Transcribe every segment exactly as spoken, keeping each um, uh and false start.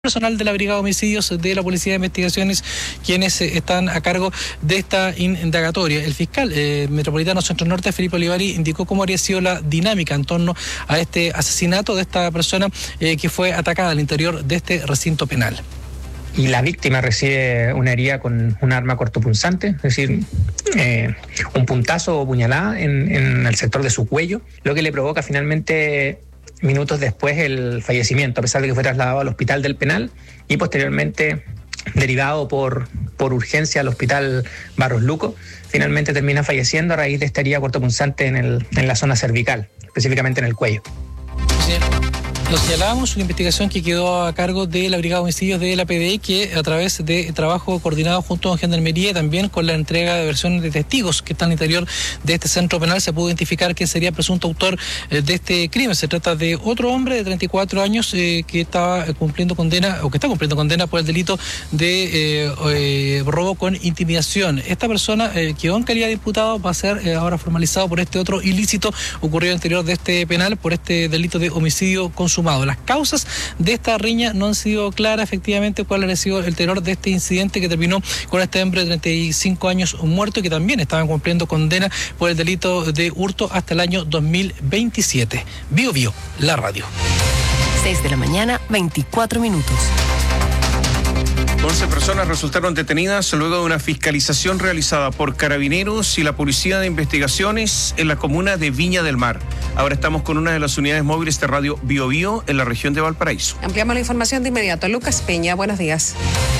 personal de la Brigada de Homicidios de la Policía de Investigaciones quienes eh, están a cargo de esta indagatoria. El fiscal eh, metropolitano Centro Norte, Felipe Olivari, indicó cómo habría sido la dinámica en torno a este asesinato de esta persona eh, que fue atacada al interior de este recinto penal. Y la víctima recibe una herida con un arma cortopunzante, es decir, eh, un puntazo o puñalada en, en el sector de su cuello, lo que le provoca finalmente minutos después el fallecimiento, a pesar de que fue trasladado al hospital del penal y posteriormente derivado por, por urgencia al hospital Barros Luco. Finalmente termina falleciendo a raíz de esta herida cortopunzante en, el, en la zona cervical, específicamente en el cuello. Sí. Lo señalábamos, una investigación que quedó a cargo de la Brigada de Homicidios de la P D I, que a través de trabajo coordinado junto con Gendarmería y también con la entrega de versiones de testigos que están al interior de este centro penal, se pudo identificar quién sería presunto autor eh, de este crimen. Se trata de otro hombre de treinta y cuatro años eh, que estaba cumpliendo condena, o que está cumpliendo condena por el delito de eh, eh, robo con intimidación. Esta persona eh, quedó en calidad de imputado, va a ser eh, ahora formalizado por este otro ilícito ocurrido al interior de este penal por este delito de homicidio consumado. Las causas de esta riña no han sido claras, efectivamente, cuál ha sido el tenor de este incidente que terminó con este hombre de treinta y cinco años muerto y que también estaban cumpliendo condena por el delito de hurto hasta el año dos mil veintisiete. Bio Bio, la radio. seis de la mañana, veinticuatro minutos. once personas resultaron detenidas luego de una fiscalización realizada por Carabineros y la Policía de Investigaciones en la comuna de Viña del Mar. Ahora estamos con una de las unidades móviles de radio Bio Bio en la región de Valparaíso. Ampliamos la información de inmediato. Lucas Peña, buenos días.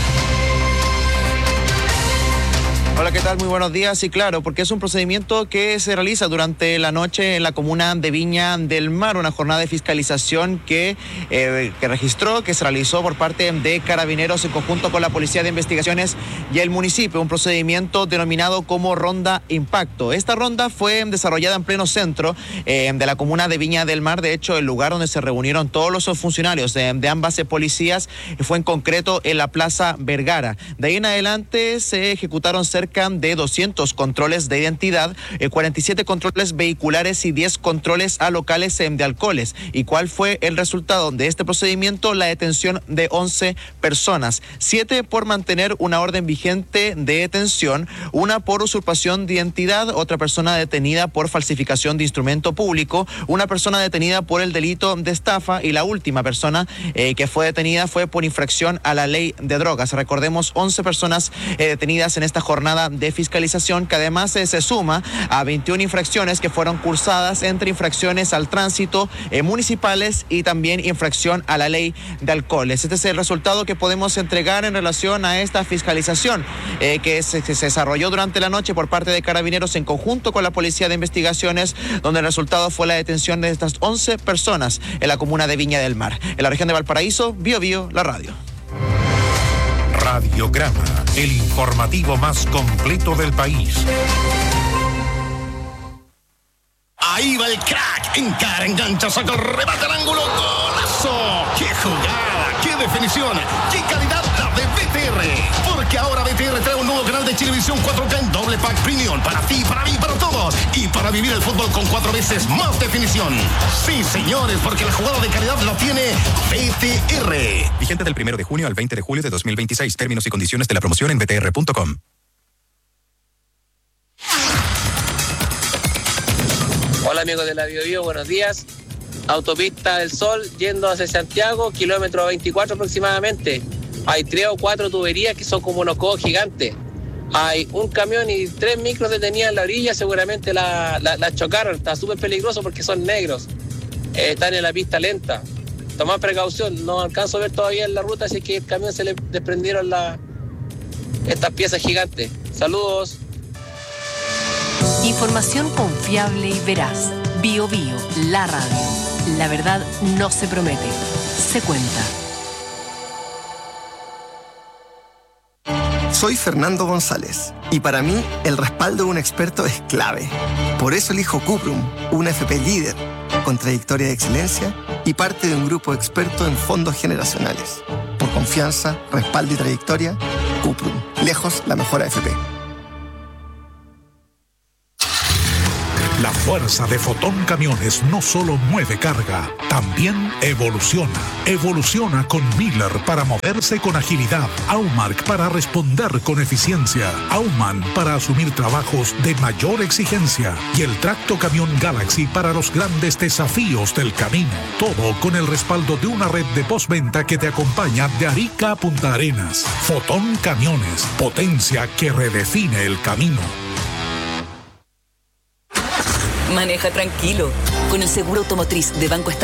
Hola, ¿qué tal? Muy buenos días. Y claro, porque es un procedimiento que se realiza durante la noche en la comuna de Viña del Mar, una jornada de fiscalización que, eh, que registró, que se realizó por parte de Carabineros en conjunto con la Policía de Investigaciones y el municipio, un procedimiento denominado como Ronda Impacto. Esta ronda fue desarrollada en pleno centro eh, de la comuna de Viña del Mar. De hecho, el lugar donde se reunieron todos los funcionarios de, de ambas policías fue en concreto en la Plaza Vergara. De ahí en adelante se ejecutaron cerca de doscientos controles de identidad, eh, cuarenta y siete controles vehiculares y diez controles a locales eh, de alcoholes. ¿Y cuál fue el resultado de este procedimiento? La detención de once personas, siete por mantener una orden vigente de detención, una por usurpación de identidad, otra persona detenida por falsificación de instrumento público, una persona detenida por el delito de estafa y la última persona eh, que fue detenida fue por infracción a la ley de drogas. Recordemos, once personas eh, detenidas en esta jornada de fiscalización, que además eh, se suma a veintiuna infracciones que fueron cursadas entre infracciones al tránsito eh, municipales y también infracción a la ley de alcoholes. Este es el resultado que podemos entregar en relación a esta fiscalización eh, que, se, que se desarrolló durante la noche por parte de Carabineros en conjunto con la Policía de Investigaciones, donde el resultado fue la detención de estas once personas en la comuna de Viña del Mar. En la región de Valparaíso, Bio Bio, la radio. Radiograma, el informativo más completo del país. Ahí va el crack, encara, engancha, saca el remate al ángulo, golazo. ¡Qué jugada! ¡Qué definición! ¡Qué calidad la de B T R! Porque ahora B T R trae un nuevo canal de Chilevisión cuatro K en doble pack premium para ti, para mí, para todos. Y para vivir el fútbol con cuatro veces más definición. Sí, señores, porque la jugada de calidad la tiene B T R. Vigente del primero de junio al veinte de julio de dos mil veintiséis. Términos y condiciones de la promoción en b t r punto com. Hola amigos de la Bio Bio, buenos días. Autopista del Sol yendo hacia Santiago, kilómetro veinticuatro aproximadamente. Hay tres o cuatro tuberías que son como unos codos gigantes. Hay un camión y tres micros detenidas en la orilla, seguramente la, la, la chocaron. Está súper peligroso porque son negros. Eh, están en la pista lenta. Tomad precaución, no alcanzo a ver todavía en la ruta si es que el camión se le desprendieron la, estas piezas gigantes. Saludos. Información confiable y veraz. Bio Bio, la radio. La verdad no se promete, se cuenta. Soy Fernando González y para mí el respaldo de un experto es clave. Por eso elijo Cuprum, una F P líder, con trayectoria de excelencia y parte de un grupo experto en fondos generacionales. Por confianza, respaldo y trayectoria, Cuprum, lejos la mejor A F P. La fuerza de Fotón Camiones no solo mueve carga, también evoluciona. Evoluciona con Miller para moverse con agilidad, Aumark para responder con eficiencia, Auman para asumir trabajos de mayor exigencia y el Tracto Camión Galaxy para los grandes desafíos del camino. Todo con el respaldo de una red de postventa que te acompaña de Arica a Punta Arenas. Fotón Camiones, potencia que redefine el camino. Maneja tranquilo. Con el seguro automotriz de Banco Estado